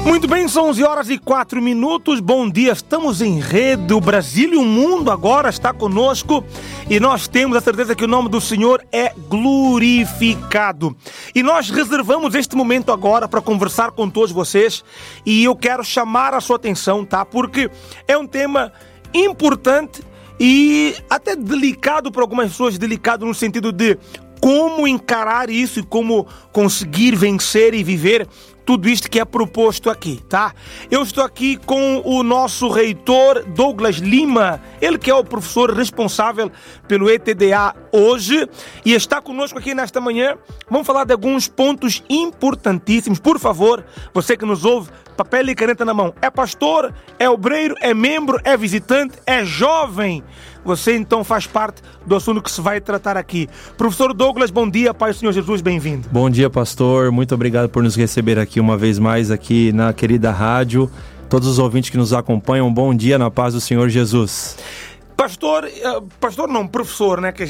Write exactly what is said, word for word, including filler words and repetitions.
Muito bem, são onze horas e quatro minutos, bom dia, estamos em rede, o Brasil e o mundo agora está conosco e nós temos a certeza que o nome do Senhor é glorificado. E nós reservamos este momento agora para conversar com todos vocês e eu quero chamar a sua atenção, tá? Porque é um tema importante e até delicado para algumas pessoas, delicado no sentido de como encarar isso e como conseguir vencer e viver tudo isto que é proposto aqui, tá? Eu estou aqui com o nosso reitor Douglas Lima, ele que é o professor responsável pelo E T D A hoje e está conosco aqui nesta manhã. Vamos falar de alguns pontos importantíssimos. Por favor, você que nos ouve, papel e caneta na mão. É pastor, é obreiro, é membro, é visitante, é jovem. Você então faz parte do assunto que se vai tratar aqui. Professor Douglas, bom dia, Pai do Senhor Jesus, bem-vindo. Bom dia, pastor, muito obrigado por nos receber aqui uma vez mais aqui na querida rádio. Todos os ouvintes que nos acompanham, bom dia na paz do Senhor Jesus. Pastor, pastor não, professor, né, que